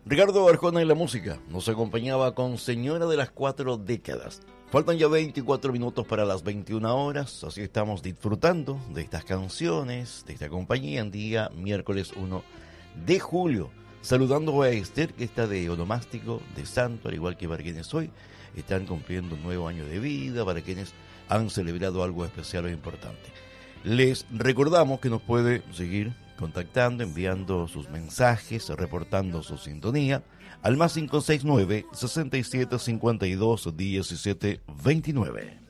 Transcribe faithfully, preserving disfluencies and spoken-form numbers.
Ricardo Arjona en la música nos acompañaba con Señora de las Cuatro Décadas. Faltan ya veinticuatro minutos para las veintiuna horas, así estamos disfrutando de estas canciones, de esta compañía en día miércoles uno de julio. Saludando a Esther, que está de onomástico, de santo, al igual que para quienes hoy están cumpliendo un nuevo año de vida, para quienes han celebrado algo especial o importante. Les recordamos que nos puede seguir contactando, enviando sus mensajes, reportando su sintonía al más cinco seis nueve, sesenta y siete, cincuenta y dos, diecisiete, veintinueve.